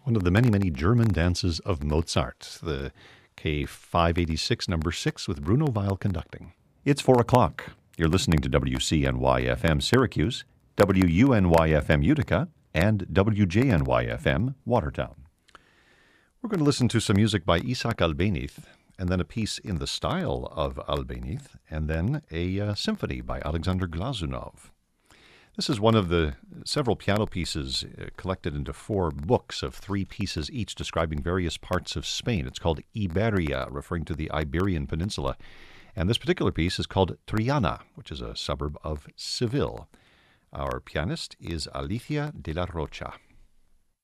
one of the many, many German dances of Mozart, the K586 number 6 with Bruno Weil conducting. It's 4 o'clock. You're listening to WCNY-FM Syracuse, WUNY-FM Utica, and WJNY-FM Watertown. We're going to listen to some music by Isaac Albéniz, and then a piece in the style of Albéniz, and then a symphony by Alexander Glazunov. This is one of the several piano pieces collected into 4 books of 3 pieces each describing various parts of Spain. It's called Iberia, referring to the Iberian Peninsula. And this particular piece is called Triana, which is a suburb of Seville. Our pianist is Alicia de la Rocha.